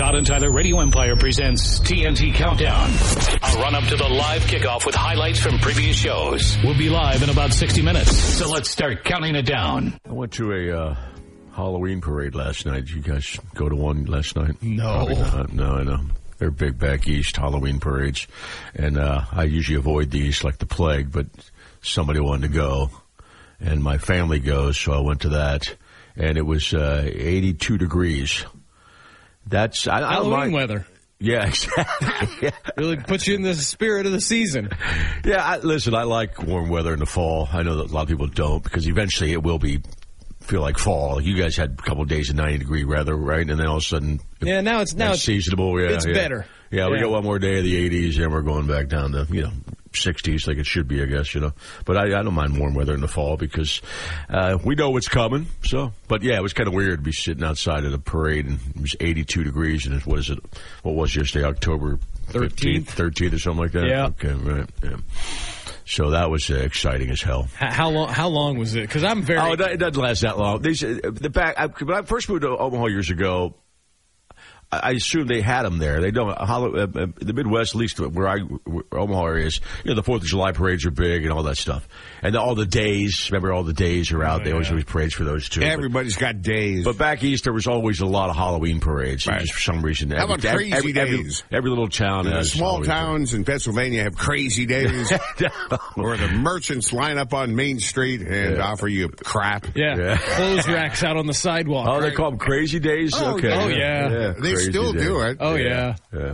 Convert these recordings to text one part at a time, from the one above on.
Todd and Tyler Radio Empire presents TNT Countdown. A run-up to the live kickoff with highlights from previous shows. We'll be live in about 60 minutes, so let's start counting it down. I went to a Halloween parade last night. Did you guys go to one last night? No. No, I know. They're big back east Halloween parades, and I usually avoid these like the plague, but somebody wanted to go, and my family goes, so I went to that, and it was 82 degrees. That's Halloween weather. Yeah, exactly. Yeah. Really puts you in the spirit of the season. Yeah, listen, I like warm weather in the fall. I know that a lot of people don't, because eventually it will feel like fall. You guys had a couple of days of 90-degree weather, right? And then all of a sudden, now it's seasonable. Yeah, it's better. Yeah, we got one more day of the 80s, and we're going back down to 60s like it should be, I guess. But I don't mind warm weather in the fall because we know what's coming. So, but yeah, it was kind of weird to be sitting outside at a parade and it was 82 degrees, and what was yesterday, October 13th or something like that. Yeah. Okay, right. Yeah. So that was exciting as hell. How long was it? Because I'm very... Oh, it doesn't last that long. When I first moved to Omaha years ago, I assume they had them there. They don't. The Midwest, at least where Omaha is, the 4th of July parades are big and all that stuff. And all the days, remember all the days are out. They always have parades for those too. Everybody's got days. But back east, there was always a lot of Halloween parades. Right. Just for some reason. How about crazy days? Every little town has small towns in Pennsylvania have crazy days where the merchants line up on Main Street and offer you crap. Yeah. Clothes racks out on the sidewalk. Oh, they call them crazy days? Okay. Oh, yeah. They still do it. Oh, yeah.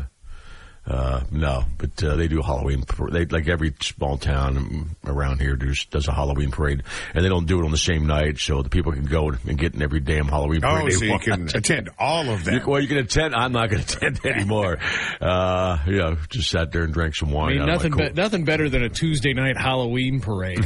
No, but they do Halloween. Like every small town around here does a Halloween parade, and they don't do it on the same night, so the people can go and get in every damn Halloween parade. Oh, so you can attend all of them. You can attend. I'm not going to attend anymore. Just sat there and drank some wine. I mean, nothing better than a Tuesday night Halloween parade.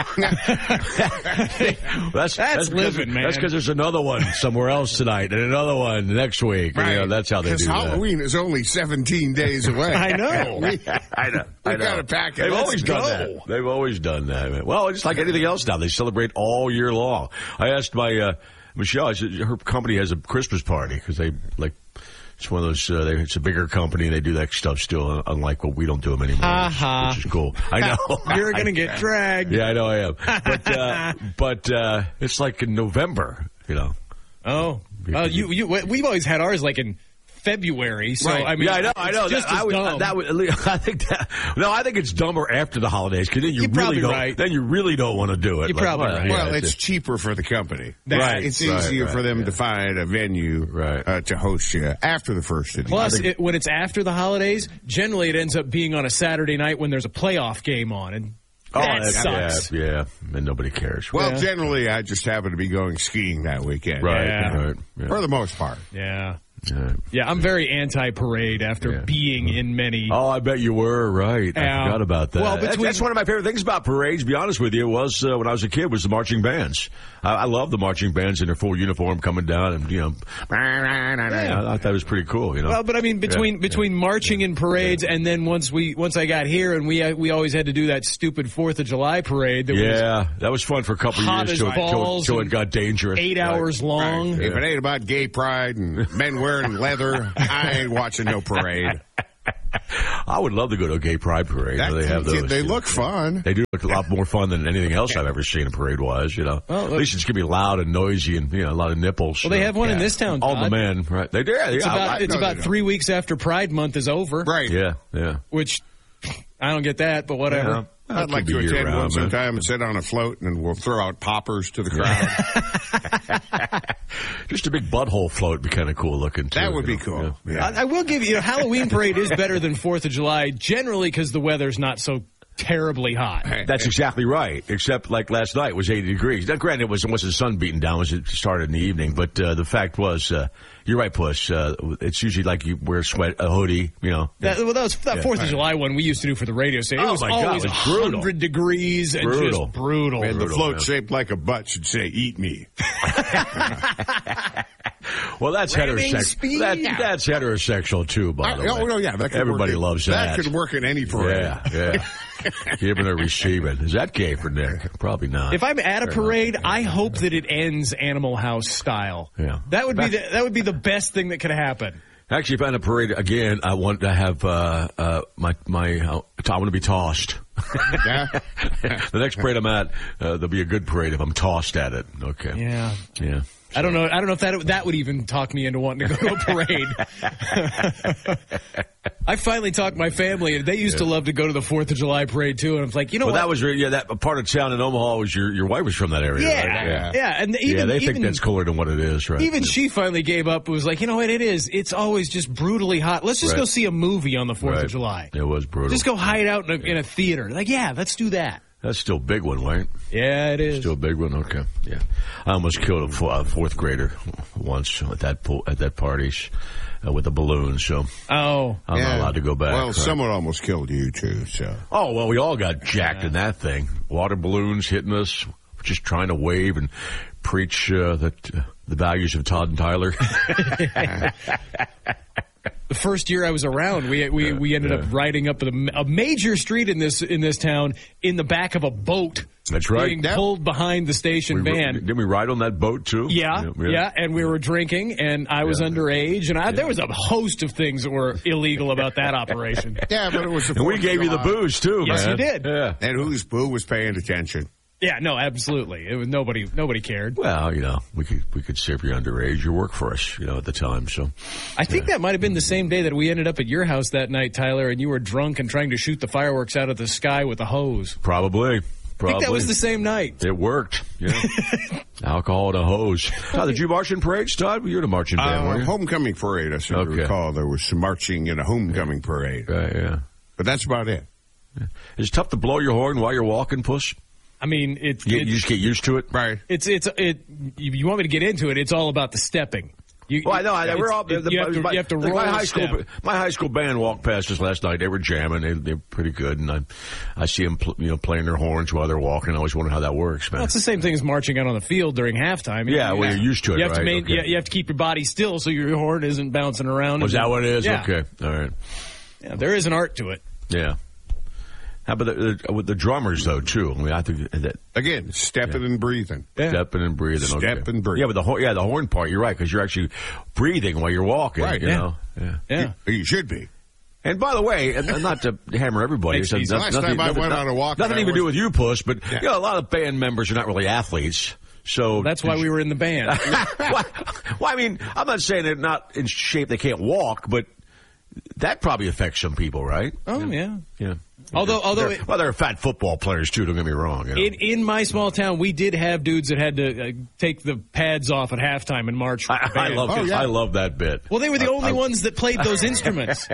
That's living, man. That's because there's another one somewhere else tonight, and another one next week. Right. That's how they do that. Because Halloween is only 17 days away. I know. I know. We got to pack it. They've always done that. They've always done that. Well, it's like anything else now. They celebrate all year long. I asked my Michelle. I said her company has a Christmas party because they like. It's one of those. It's a bigger company. They do that stuff still, unlike what we don't do them anymore, which is cool. I know. You're gonna get dragged. Yeah, I know I am. But it's like in November. Oh, we've always had ours like in February, so right. I mean, yeah, I know. Just I think it's dumber after the holidays because then you really don't want to do it. You're probably right. Well, it's cheaper for the company. Right. It's easier for them to find a venue to host you after the first of the year. Plus, when it's after the holidays, generally it ends up being on a Saturday night when there's a playoff game on, and that sucks. Yeah, and nobody cares. Well, generally, I just happen to be going skiing that weekend. Right. For the most part. Yeah. Yeah, I'm very anti-parade after being in many. Oh, I bet you were, right. I forgot about that. Well, that's one of my favorite things about parades, to be honest with you, was when I was a kid, was the marching bands. I love the marching bands in their full uniform coming down and, I thought it was pretty cool, Well, but I mean, between marching and parades, and then once I got here, and we always had to do that stupid 4th of July parade. That was fun for a couple of years till it got dangerous. 8 hours long. Right. If it ain't about gay pride and men wearing leather, I ain't watching no parade. I would love to go to a gay pride parade. They have those. They look fun. They do look a lot more fun than anything else I've ever seen a parade-wise, Well, at least it's going to be loud and noisy and, a lot of nipples. Well, they have one in this town, Todd. All the men, right? They do. It's about 3 weeks after Pride Month is over. Right. Yeah. Which, I don't get that, but whatever. Yeah. I'd like to attend one sometime and sit on a float, and we'll throw out poppers to the crowd. Just a big butthole float would be kind of cool looking, too. That would be cool. Yeah. I will give you, Halloween parade is better than 4th of July, generally because the weather's not so terribly hot. That's exactly right, except like last night was 80 degrees. Now, granted, it wasn't the sun beating down, it started in the evening, but the fact was, you're right, Puss, it's usually like you wear a hoodie, That 4th of July one we used to do for the radio station. It was always 100 degrees and just brutal. And the float shaped like a butt should say, "Eat me." Well, that's heterosexual. That's heterosexual, too, by the way. Oh, yeah. Everybody loves that. That could work in any parade. Yeah. Giving or receiving. Is that gay for Nick? Probably not. If I'm at a parade, I hope that it ends Animal House style. Yeah. That would be the best thing that could happen. Actually, if I'm in a parade again, I want to have I want to be tossed. Yeah. The next parade I'm at, there'll be a good parade if I'm tossed at it. Okay. Yeah. Yeah. I don't know if that would even talk me into wanting to go to a parade. I finally talked my family, and they used to love to go to the 4th of July parade too. And I was like, what? That was that part of town in Omaha was your wife was from that area. Yeah, right? yeah. And even, they think that's cooler than what it is, right? Even she finally gave up. It was like, what it is? It's always just brutally hot. Let's just go see a movie on the 4th of July. It was brutal. Just go hide out in a theater. Like, let's do that. That's still a big one, right? Yeah, it is. Still a big one. Okay, yeah. I almost killed a fourth grader once at that party with the balloon. So I'm not allowed to go back. Well, someone almost killed you too. So we all got jacked in that thing. Water balloons hitting us, just trying to wave and preach the values of Todd and Tyler. The first year I was around, we ended up riding up a major street in this town in the back of a boat. That's right. Being pulled behind the station van. Didn't we ride on that boat too? Yeah. And we were drinking, and I was underage, and there was a host of things that were illegal about that operation. Yeah, but it was. And we gave you the booze too. Yes, man. you did. Yeah. And who was paying attention? Yeah, no, absolutely. It was nobody cared. Well, we could say if you're underage, you work for us, at the time. So I think that might have been the same day that we ended up at your house that night, Tyler, and you were drunk and trying to shoot the fireworks out of the sky with a hose. Probably. I think that was the same night. It worked. Yeah. Alcohol and a hose. Todd, did you march in parades, Todd? You were in a marching band, weren't you? Homecoming parade, I seem to recall. There was some marching in a homecoming parade. Right, yeah. But that's about it. Yeah. Is it tough to blow your horn while you're walking, Puss? I mean, you just get used to it? Right. You want me to get into it, it's all about the stepping. I know. We're all. You have to roll my high school band walked past us last night. They were jamming. They're pretty good, and I see them, playing their horns while they're walking. I always wonder how that works, man. Well, it's the same thing as marching out on the field during halftime. Yeah, you're used to it. You have you have to keep your body still so your horn isn't bouncing around. Was that what it is? Yeah. Okay, all right. Yeah, there is an art to it. Yeah. How about with the drummers, though, too? I mean, I think that... Again, stepping and breathing. Yeah. Stepping and breathing. Step and breathe. Yeah, but the horn part, you're right, because you're actually breathing while you're walking. Right, you know? Yeah. You should be. And by the way, and not to hammer everybody. Last time I went on a walk... Nothing even to do with you, Puss, but a lot of band members are not really athletes. So that's why we were in the band. Well, I mean, I'm not saying they're not in shape, they can't walk, but that probably affects some people, right? Oh, yeah. Yeah. Although they're fat football players too. Don't get me wrong. In my small town, we did have dudes that had to take the pads off at halftime and march. I love that bit. Well, they were the only ones that played those instruments.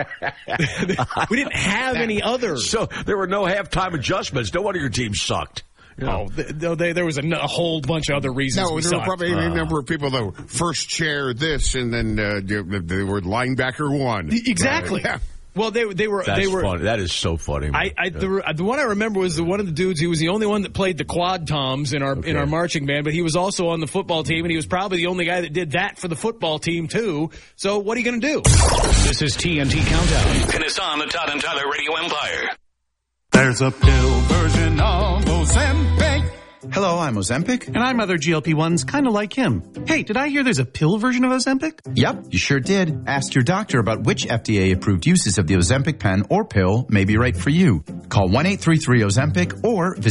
We didn't have any others. So there were no halftime adjustments. No wonder your team sucked. There was a whole bunch of other reasons. No, there were probably a number of people that were first chair this, and then they were linebacker one. Exactly. Yeah. Well, they were. Funny. That is so funny. The one I remember was one of the dudes. He was the only one that played the quad toms in our marching band, but he was also on the football team, and he was probably the only guy that did that for the football team too. So what are you going to do? This is TNT Countdown, and it's on the Todd and Tyler Radio Empire. There's a pill version of Ozempic. Hello, I'm Ozempic. And I'm other GLP-1s kind of like him. Hey, did I hear there's a pill version of Ozempic? Yep, you sure did. Ask your doctor about which FDA-approved uses of the Ozempic pen or pill may be right for you. Call 1-833-OZEMPIC or visit